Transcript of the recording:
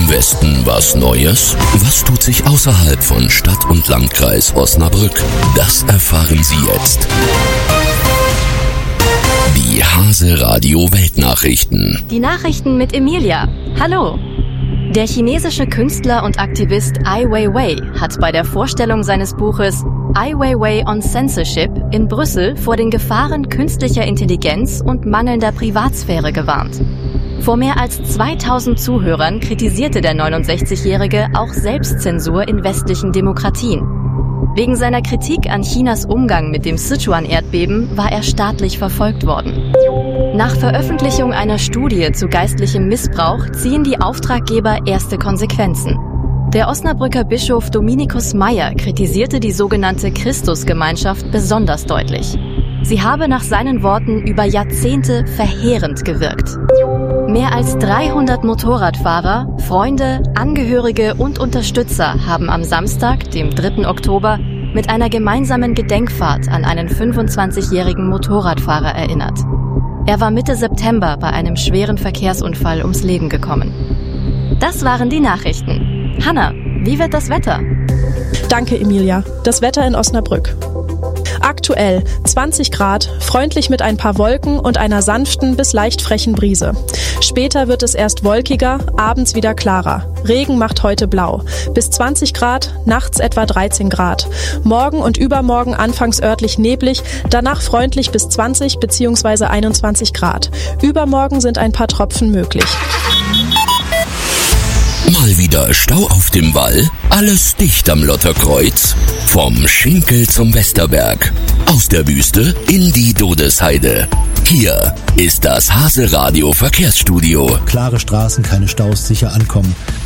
Westen was Neues? Was tut sich außerhalb von Stadt und Landkreis Osnabrück? Das erfahren Sie jetzt. Die Hase Radio Weltnachrichten. Die Nachrichten mit Emilia. Hallo. Der chinesische Künstler und Aktivist Ai Weiwei hat bei der Vorstellung seines Buches Ai Weiwei on Censorship in Brüssel vor den Gefahren künstlicher Intelligenz und mangelnder Privatsphäre gewarnt. Vor mehr als 2000 Zuhörern kritisierte der 69-Jährige auch Selbstzensur in westlichen Demokratien. Wegen seiner Kritik an Chinas Umgang mit dem Sichuan-Erdbeben war er staatlich verfolgt worden. Nach Veröffentlichung einer Studie zu geistlichem Missbrauch ziehen die Auftraggeber erste Konsequenzen. Der Osnabrücker Bischof Dominikus Meyer kritisierte die sogenannte Christusgemeinschaft besonders deutlich. Sie habe nach seinen Worten über Jahrzehnte verheerend gewirkt. Mehr als 300 Motorradfahrer, Freunde, Angehörige und Unterstützer haben am Samstag, dem 3. Oktober, mit einer gemeinsamen Gedenkfahrt an einen 25-jährigen Motorradfahrer erinnert. Er war Mitte September bei einem schweren Verkehrsunfall ums Leben gekommen. Das waren die Nachrichten. Hanna, wie wird das Wetter? Danke, Emilia. Das Wetter in Osnabrück. Aktuell 20 Grad, freundlich mit ein paar Wolken und einer sanften bis leicht frechen Brise. Später wird es erst wolkiger, abends wieder klarer. Regen macht heute blau. Bis 20 Grad, nachts etwa 13 Grad. Morgen und übermorgen anfangs örtlich neblig, danach freundlich bis 20 bzw. 21 Grad. Übermorgen sind ein paar Tropfen möglich. Mal wieder Stau auf dem Wall? Alles dicht am Lotterkreuz? Vom Schinkel zum Westerberg. Aus der Wüste in die Dodesheide. Hier ist das Hase Radio Verkehrsstudio. Klare Straßen, keine Staus, sicher ankommen.